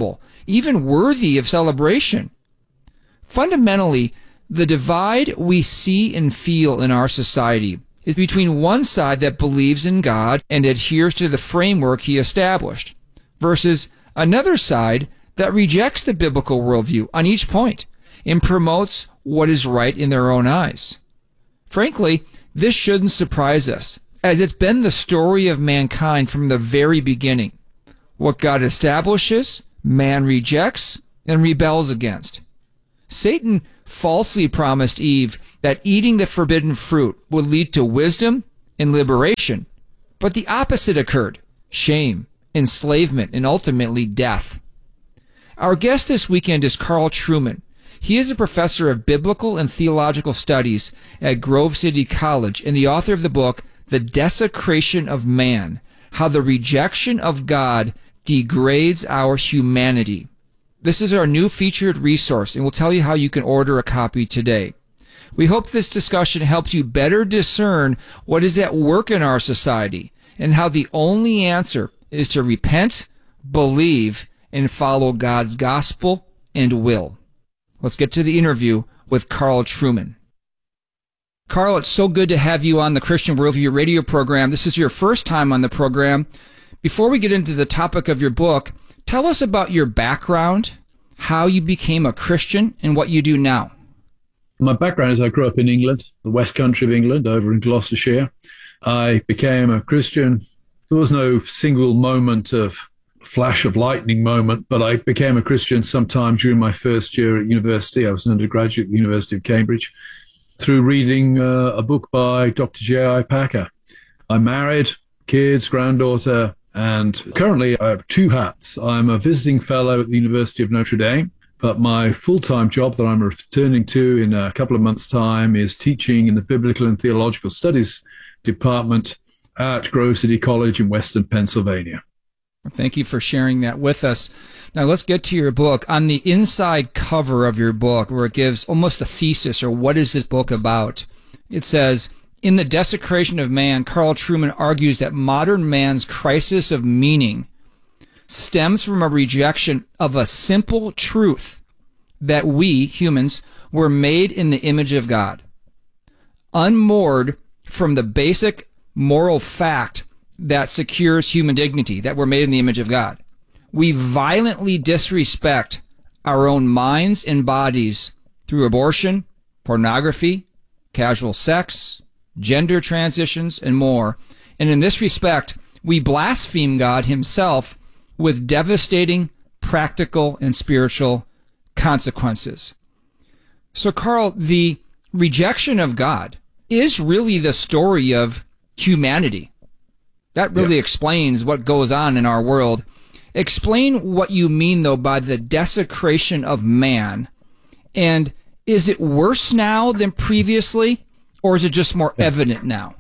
even worthy of celebration. Fundamentally, the divide we see and feel in our society is between one side that believes in God and adheres to the framework he established, versus another side that rejects the biblical worldview on each point and promotes what is right in their own eyes. Frankly, this shouldn't surprise us, as it's been the story of mankind from the very beginning. What God establishes, man rejects and rebels against. Satan falsely promised Eve that eating the forbidden fruit would lead to wisdom and liberation, but the opposite occurred: shame, enslavement, and ultimately death. Our guest this weekend is Carl Trueman. He is a professor of biblical and theological studies at Grove City College and the author of the book, The Desecration of Man: How the Rejection of God Degrades Our Humanity. This is our new featured resource, and we'll tell you how you can order a copy today. We hope this discussion helps you better discern what is at work in our society and how the only answer is to repent, believe, and follow God's gospel and will. Let's get to the interview with Carl Trueman. Carl, it's so good to have you on the Christian Worldview radio program. This is your first time on the program. Before we get into the topic of your book, tell us about your background, how you became a Christian, and what you do now. My background is I grew up in England, the West Country of England, over in Gloucestershire. I became a Christian. There was no single moment of flash of lightning moment, but I became a Christian sometime during my first year at university. I was an undergraduate at the University of Cambridge through reading a book by Dr. J.I. Packer. I'm married, kids, granddaughter, and currently I have two hats. I'm a visiting fellow at the University of Notre Dame, but my full-time job that I'm returning to in a couple of months' time is teaching in the Biblical and Theological Studies department at Grove City College in Western Pennsylvania. Thank you for sharing that with us. Now let's get to your book. On the inside cover of your book, where it gives almost a thesis, or what is this book about, it says, in The Desecration of Man, Carl Trueman argues that modern man's crisis of meaning stems from a rejection of a simple truth that we, humans, were made in the image of God. Unmoored from the basic moral fact that secures human dignity, that we're made in the image of God, we violently disrespect our own minds and bodies through abortion, pornography, casual sex, gender transitions, and more. And in this respect, we blaspheme God himself with devastating practical and spiritual consequences. So, Carl, the rejection of God is really the story of humanity. That really explains what goes on in our world. Explain what you mean, though, by the desecration of man. And is it worse now than previously, or is it just more evident now?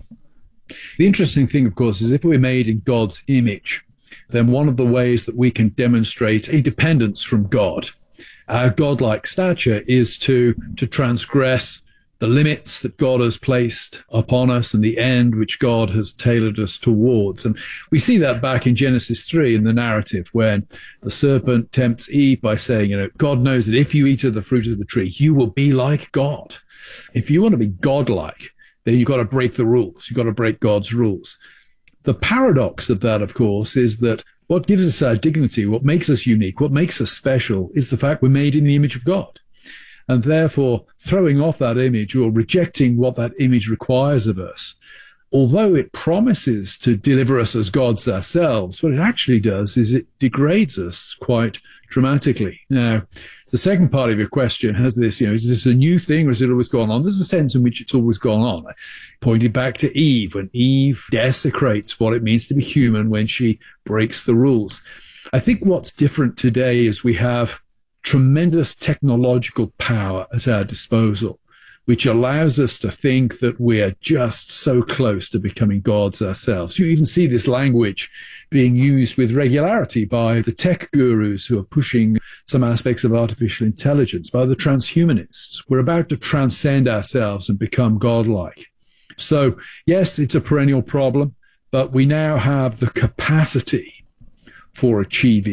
The interesting thing, of course, is if we're made in God's image, then one of the ways that we can demonstrate a dependence from God, our godlike stature, is to transgress the limits that God has placed upon us and the end which God has tailored us towards. And we see that back in Genesis 3 in the narrative, when the serpent tempts Eve by saying, God knows that if you eat of the fruit of the tree, you will be like God. If you want to be godlike, then you've got to break the rules. You've got to break God's rules. The paradox of that, of course, is that what gives us our dignity, what makes us unique, what makes us special, is the fact we're made in the image of God. And therefore, throwing off that image or rejecting what that image requires of us, although it promises to deliver us as gods ourselves, what it actually does is it degrades us quite dramatically. Now, the second part of your question has this, is this a new thing or has it always gone on? There's a sense in which it's always gone on. I pointed back to Eve, when Eve desecrates what it means to be human when she breaks the rules. I think what's different today is we have tremendous technological power at our disposal, which allows us to think that we're just so close to becoming gods ourselves. You even see this language being used with regularity by the tech gurus who are pushing some aspects of artificial intelligence, by the transhumanists. We're about to transcend ourselves and become godlike. So, yes, it's a perennial problem, but we now have the capacity for achieving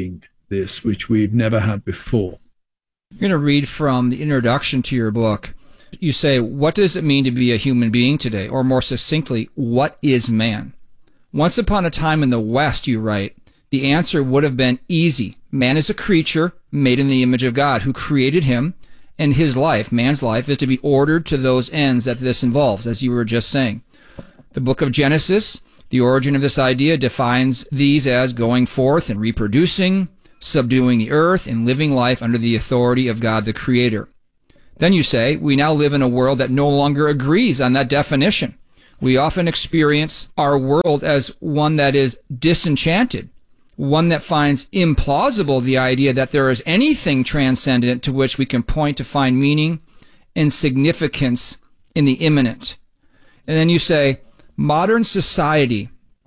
this, which we've never had before. I'm going to read from the introduction to your book. You say, what does it mean to be a human being today? Or more succinctly, what is man? Once upon a time in the West, you write, the answer would have been easy. Man is a creature made in the image of God who created him, and his life, man's life, is to be ordered to those ends that this involves, as you were just saying. The book of Genesis, the origin of this idea, defines these as going forth and reproducing, subduing the earth, and living life under the authority of God the Creator. Then you say, we now live in a world that no longer agrees on that definition. We often experience our world as one that is disenchanted, one that finds implausible the idea that there is anything transcendent to which we can point to find meaning and significance in the immanent. And then you say, modern society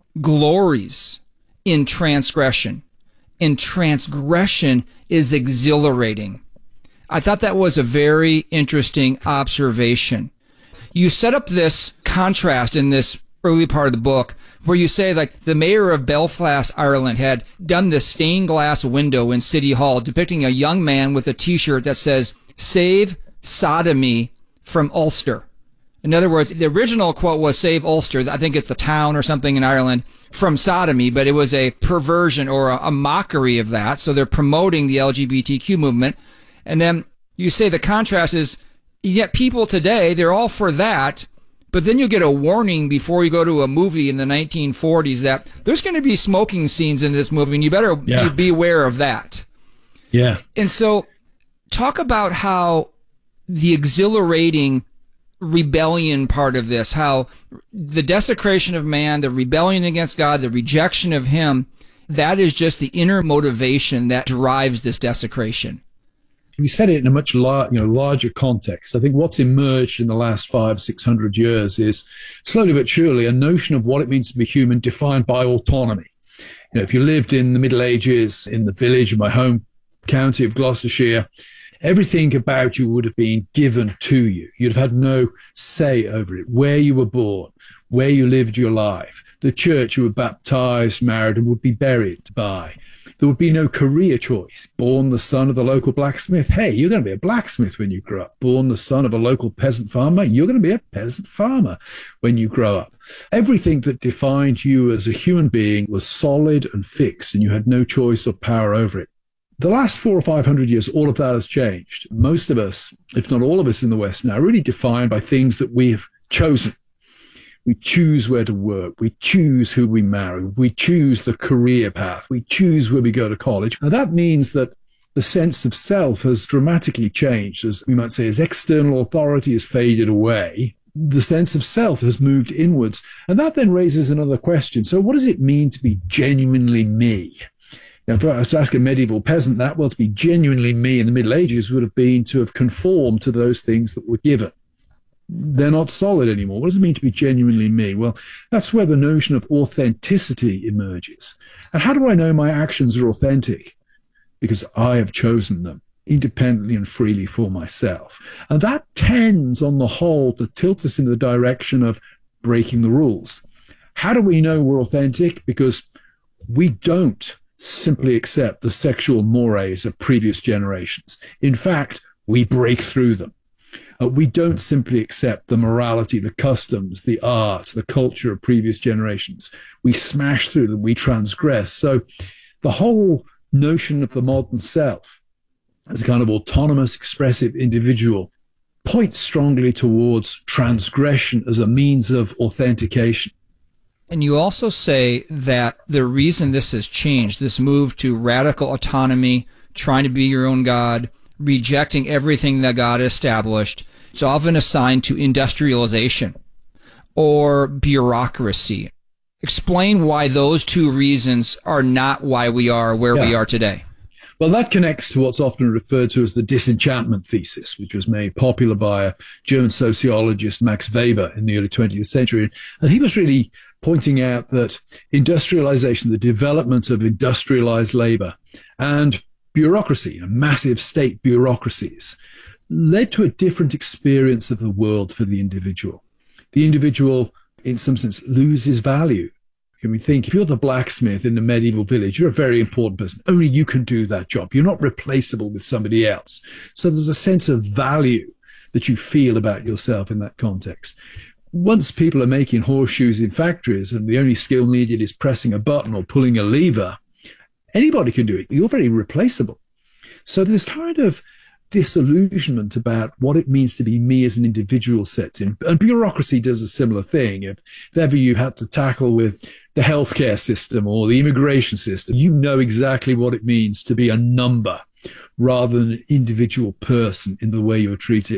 glories in transgression, and transgression is exhilarating. I thought that was a very interesting observation. You set up this contrast in this early part of the book where you say, like, the mayor of Belfast, Ireland, had done this stained glass window in City Hall depicting a young man with a T-shirt that says, "Save sodomy from Ulster." In other words, the original quote was "Save Ulster." I think it's the town or something in Ireland, from sodomy, but it was a perversion or a mockery of that. So they're promoting the LGBTQ movement. And then you say the contrast is, yet people today, they're all for that, but then you get a warning before you go to a movie in the 1940s that there's going to be smoking scenes in this movie, and you better be aware of that. Yeah. And so talk about how the exhilarating rebellion part of this, how the desecration of man, the rebellion against God, the rejection of him, that is just the inner motivation that drives this desecration. We said it in a much larger context. I think what's emerged in the last 500-600 years is slowly but surely a notion of what it means to be human defined by autonomy. You know, if you lived in the Middle Ages in the village of my home county of Gloucestershire, everything about you would have been given to you. You'd have had no say over it. Where you were born, where you lived your life, the church you were baptized, married, and would be buried by. There would be no career choice. Born the son of the local blacksmith, hey, you're going to be a blacksmith when you grow up. Born the son of a local peasant farmer, you're going to be a peasant farmer when you grow up. Everything that defined you as a human being was solid and fixed, and you had no choice or power over it. The last 400 or 500 years, all of that has changed. Most of us, if not all of us in the West now, are really defined by things that we have chosen. We choose where to work. We choose who we marry. We choose the career path. We choose where we go to college. And that means that the sense of self has dramatically changed. As we might say, as external authority has faded away, the sense of self has moved inwards. And that then raises another question. So what does it mean to be genuinely me? Now, if I was to ask a medieval peasant that, well, to be genuinely me in the Middle Ages would have been to have conformed to those things that were given. They're not solid anymore. What does it mean to be genuinely me? Well, that's where the notion of authenticity emerges. And how do I know my actions are authentic? Because I have chosen them independently and freely for myself. And that tends, on the whole, to tilt us in the direction of breaking the rules. How do we know we're authentic? Because we don't simply accept the sexual mores of previous generations. In fact, we break through them. We don't simply accept the morality, the customs, the art, the culture of previous generations. We smash through them, we transgress. So the whole notion of the modern self as a kind of autonomous, expressive individual points strongly towards transgression as a means of authentication. And you also say that the reason this has changed, this move to radical autonomy, trying to be your own God, rejecting everything that God established, it's often assigned to industrialization or bureaucracy. Explain why those two reasons are not why we are where we are today. Well, that connects to what's often referred to as the disenchantment thesis, which was made popular by a German sociologist, Max Weber, in the early 20th century. And he was really pointing out that industrialization, the development of industrialized labor, and bureaucracy, massive state bureaucracies, led to a different experience of the world for the individual. The individual, in some sense, loses value. I mean, think, if you're the blacksmith in the medieval village, you're a very important person. Only you can do that job. You're not replaceable with somebody else. So there's a sense of value that you feel about yourself in that context. Once people are making horseshoes in factories and the only skill needed is pressing a button or pulling a lever, anybody can do it. You're very replaceable. So this kind of disillusionment about what it means to be me as an individual sets in. And bureaucracy does a similar thing. If ever you had to tackle with the healthcare system or the immigration system, you know exactly what it means to be a number rather than an individual person in the way you're treated.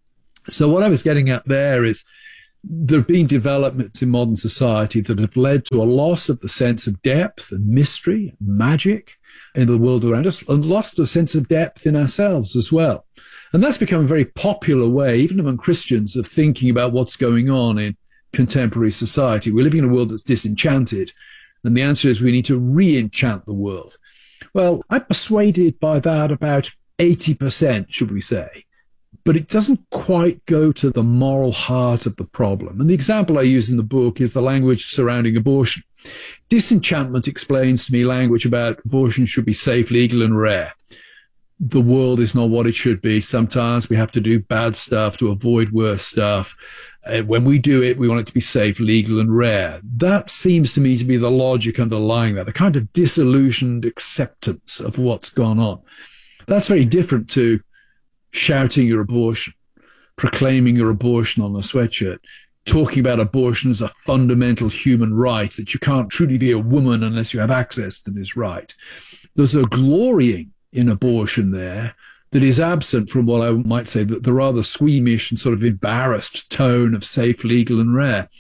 So what I was getting at there is there have been developments in modern society that have led to a loss of the sense of depth and mystery and magic in the world around us, and lost the sense of depth in ourselves as well. And that's become a very popular way, even among Christians, of thinking about what's going on in contemporary society. We're living in a world that's disenchanted, and the answer is we need to re-enchant the world. Well, I'm persuaded by that about 80%, should we say. But it doesn't quite go to the moral heart of the problem. And the example I use in the book is the language surrounding abortion. Disenchantment explains to me language about abortion should be safe, legal, and rare. The world is not what it should be. Sometimes we have to do bad stuff to avoid worse stuff. When we do it, we want it to be safe, legal, and rare. That seems to me to be the logic underlying that, a kind of disillusioned acceptance of what's gone on. That's very different to shouting your abortion, proclaiming your abortion on a sweatshirt, talking about abortion as a fundamental human right, that you can't truly be a woman unless you have access to this right. There's a glorying in abortion there that is absent from what I might say the rather squeamish and sort of embarrassed tone of safe, legal, and rare.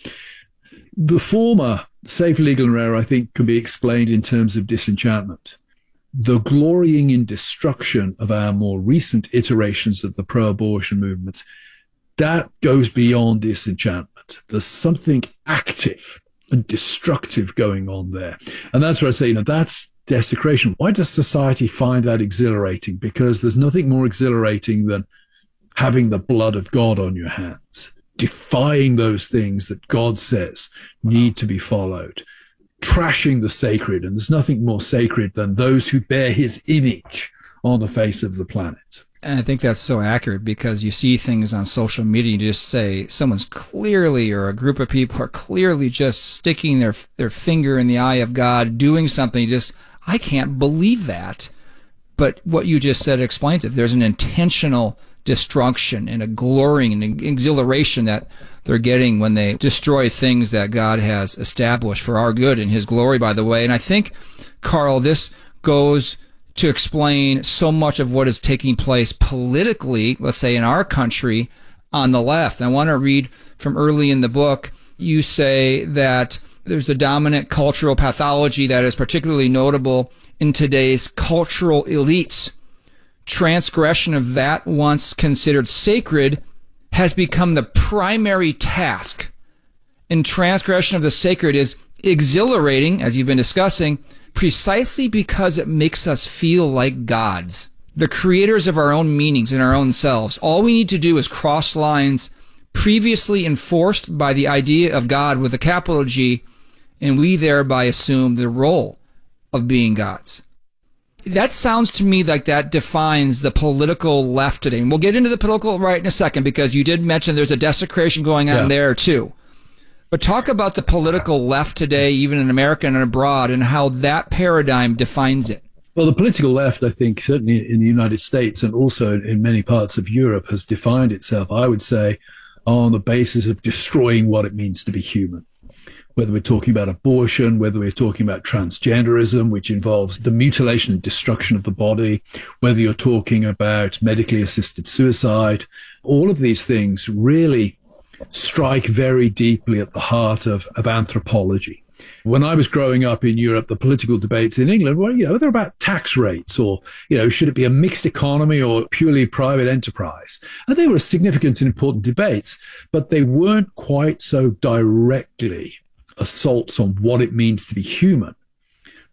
The former, safe, legal, and rare, I think can be explained in terms of disenchantment. The glorying in destruction of our more recent iterations of the pro-abortion movement, that goes beyond disenchantment. There's something active and destructive going on there. And that's where I say, that's desecration. Why does society find that exhilarating? Because there's nothing more exhilarating than having the blood of God on your hands, defying those things that God says need to be followed, trashing the sacred. And there's nothing more sacred than those who bear his image on the face of the planet. And I think that's so accurate, because you see things on social media, you just say someone's clearly, or a group of people are clearly just sticking their finger in the eye of God, doing something. I can't believe that. But what you just said explains it. There's an intentional destruction and a glorying and an exhilaration that they're getting when they destroy things that God has established for our good and his glory, by the way. And I think, Carl, this goes to explain so much of what is taking place politically, let's say in our country, on the left. I want to read from early in the book. You say that there's a dominant cultural pathology that is particularly notable in today's cultural elites. Transgression of that once considered sacred has become the primary task. And transgression of the sacred is exhilarating, as you've been discussing, precisely because it makes us feel like gods, the creators of our own meanings and our own selves. All we need to do is cross lines previously enforced by the idea of God with a capital G, and we thereby assume the role of being gods. That sounds to me like that defines the political left today. And we'll get into the political right in a second, because you did mention there's a desecration going on there too. But talk about the political left today, even in America and abroad, and how that paradigm defines it. Well, the political left, I think, certainly in the United States and also in many parts of Europe, has defined itself, I would say, on the basis of destroying what it means to be human. Whether we're talking about abortion, whether we're talking about transgenderism, which involves the mutilation and destruction of the body, whether you're talking about medically assisted suicide, all of these things really strike very deeply at the heart of anthropology. When I was growing up in Europe, the political debates in England were, they're about tax rates, or, should it be a mixed economy or purely private enterprise? And they were significant and important debates, but they weren't quite so directly assaults on what it means to be human.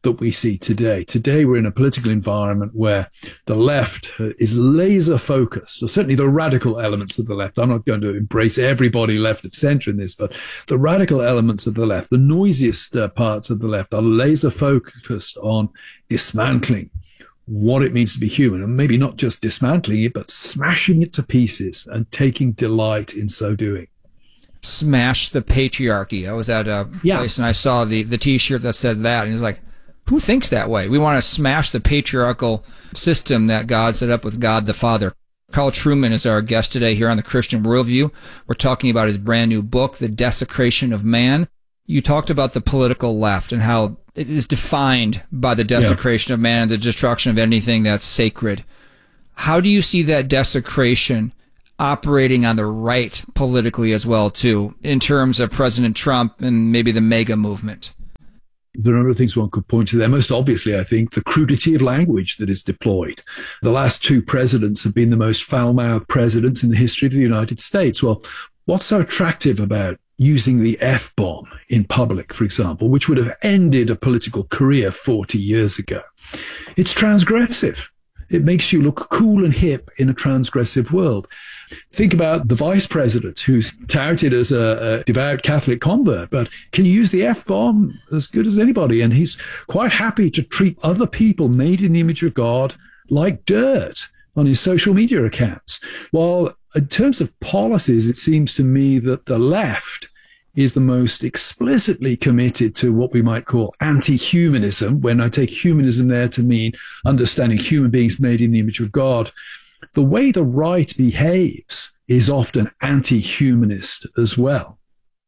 that we see today. Today, we're in a political environment where the left is laser focused, or certainly the radical elements of the left. I'm not going to embrace everybody left of center in this, but the radical elements of the left, the noisiest parts of the left, are laser focused on dismantling what it means to be human, and maybe not just dismantling it, but smashing it to pieces and taking delight in so doing. Smash the patriarchy. I was at a place and I saw the T-shirt that said that, and it was like, who thinks that way? We want to smash the patriarchal system that God set up with God the Father. Carl Trueman is our guest today here on the Christian Worldview. We're talking about his brand new book, The Desecration of Man. You talked about the political left and how it is defined by the desecration of man and the destruction of anything that's sacred. How do you see that desecration operating on the right politically as well, too, in terms of President Trump and maybe the MAGA movement? There are a number of things one could point to there. Most obviously, I think, the crudity of language that is deployed. The last two presidents have been the most foul-mouthed presidents in the history of the United States. Well, what's so attractive about using the F-bomb in public, for example, which would have ended a political career 40 years ago? It's transgressive. It makes you look cool and hip in a transgressive world. Think about the vice president, who's touted as a devout Catholic convert, but can use the F-bomb as good as anybody. And he's quite happy to treat other people made in the image of God like dirt on his social media accounts. While in terms of policies, it seems to me that the left is the most explicitly committed to what we might call anti-humanism, when I take humanism there to mean understanding human beings made in the image of God. The way the right behaves is often anti-humanist as well.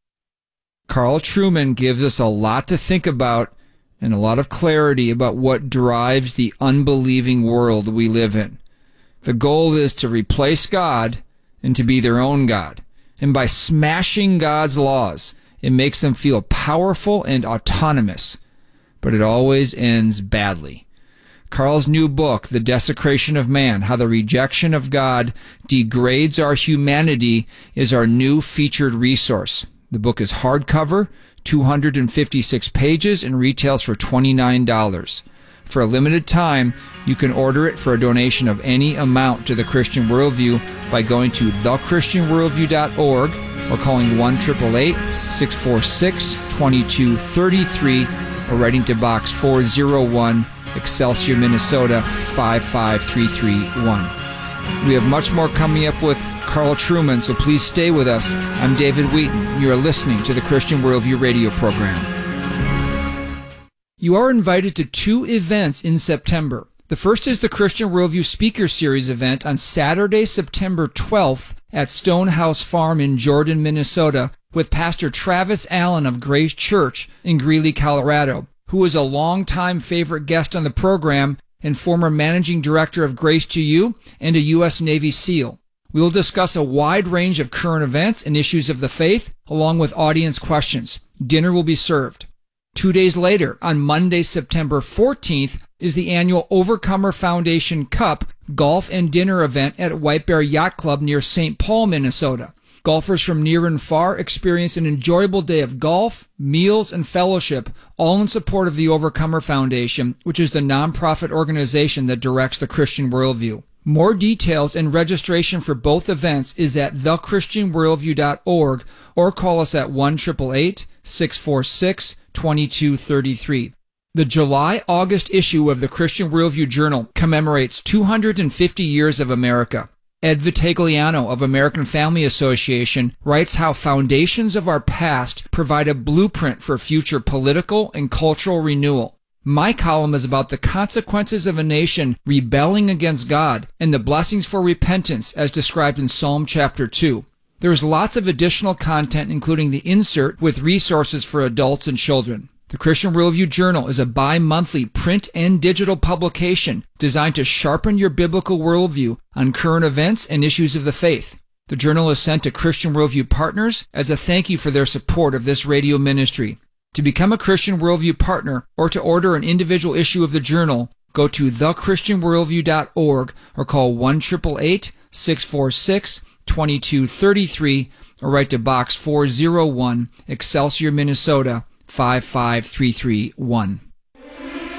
Carl Trueman gives us a lot to think about and a lot of clarity about what drives the unbelieving world we live in. The goal is to replace God and to be their own God. And by smashing God's laws, it makes them feel powerful and autonomous. But it always ends badly. Carl's new book, The Desecration of Man, How the Rejection of God Degrades Our Humanity, is our new featured resource. The book is hardcover, 256 pages, and retails for $29. For a limited time, you can order it for a donation of any amount to the Christian Worldview by going to thechristianworldview.org or calling 1-888-646-2233 or writing to Box 401, Excelsior, Minnesota 55331. We have much more coming up with Carl Trueman, so please stay with us. I'm David Wheaton. You are listening to the Christian Worldview radio program. You are invited to 2 events in September. The first is the Christian Worldview Speaker Series event on Saturday, September 12th at Stonehouse Farm in Jordan, Minnesota, with Pastor Travis Allen of Grace Church in Greeley, Colorado, who is a longtime favorite guest on the program and former managing director of Grace to You and a U.S. Navy SEAL. We will discuss a wide range of current events and issues of the faith, along with audience questions. Dinner will be served. 2 days later, on Monday, September 14th, is the annual Overcomer Foundation Cup golf and dinner event at White Bear Yacht Club near St. Paul, Minnesota. Golfers from near and far experience an enjoyable day of golf, meals, and fellowship, all in support of the Overcomer Foundation, which is the nonprofit organization that directs the Christian Worldview. More details and registration for both events is at thechristianworldview.org or call us at 1-888-646-2233. The July-August issue of the Christian Worldview Journal commemorates 250 years of America. Ed Vitagliano of American Family Association writes how foundations of our past provide a blueprint for future political and cultural renewal. My column is about the consequences of a nation rebelling against God and the blessings for repentance as described in Psalm chapter 2. There is lots of additional content, including the insert with resources for adults and children. The Christian Worldview Journal is a bi-monthly print and digital publication designed to sharpen your biblical worldview on current events and issues of the faith. The journal is sent to Christian Worldview partners as a thank you for their support of this radio ministry. To become a Christian Worldview partner or to order an individual issue of the journal, go to thechristianworldview.org or call 1-888-646-2233 or write to Box 401, Excelsior, Minnesota 55331.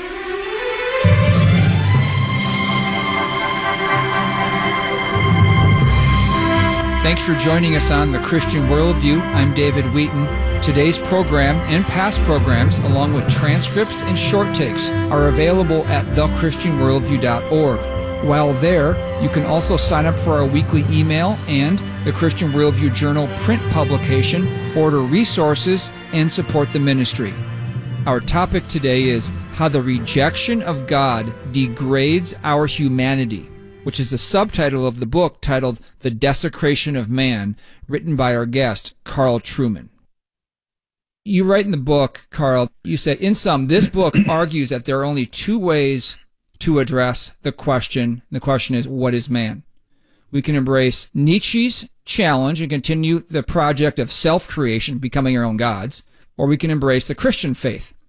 Thanks for joining us on The Christian Worldview. I'm David Wheaton. Today's program and past programs, along with transcripts and short takes, are available at thechristianworldview.org. While there, you can also sign up for our weekly email and the Christian Worldview Journal print publication, order resources, and support the ministry. Our topic today is how the rejection of God degrades our humanity, which is the subtitle of the book titled The Desecration of Man, written by our guest, Carl Trueman. You write in the book, Carl, you say, in sum, this book argues that there are only two ways to address the question. The question is, what is man? We can embrace Nietzsche's challenge and continue the project of self-creation, becoming our own gods, or we can embrace the Christian faith